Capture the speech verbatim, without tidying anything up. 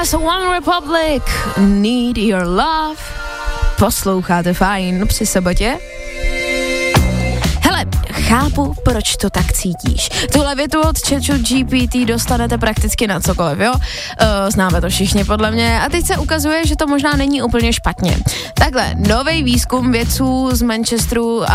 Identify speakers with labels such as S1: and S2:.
S1: Tohle jsou One Republic, Need Your Love. Posloucháte Fajn při sobotě. Hele, chápu, proč to tak cítíš. Tuhle větu od ChatGPT dostanete prakticky na cokoliv, jo? Uh, známe to všichni podle mě. A teď se ukazuje, že to možná není úplně špatně. Takhle, nový výzkum vědců z Manchesteru